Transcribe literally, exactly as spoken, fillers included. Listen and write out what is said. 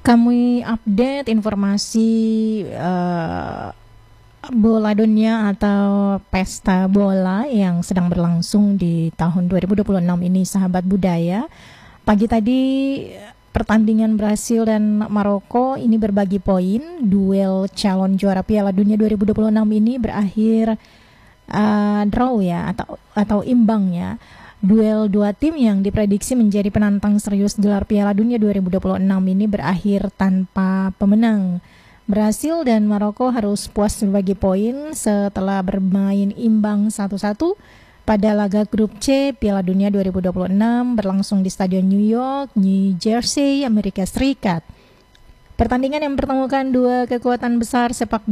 Kami update informasi uh, bola dunia atau pesta bola yang sedang berlangsung di tahun dua ribu dua puluh enam ini, sahabat budaya. Pagi tadi pertandingan Brasil dan Maroko ini berbagi poin. Duel calon juara Piala Dunia dua ribu dua puluh enam ini berakhir uh, draw ya atau atau imbang ya. Duel dua tim yang diprediksi menjadi penantang serius gelar Piala Dunia dua ribu dua puluh enam ini berakhir tanpa pemenang. Brasil dan Maroko harus puas berbagi poin setelah bermain imbang satu satu pada laga grup C Piala Dunia dua ribu dua puluh enam berlangsung di Stadion New York, New Jersey, Amerika Serikat. Pertandingan yang mempertemukan dua kekuatan besar sepak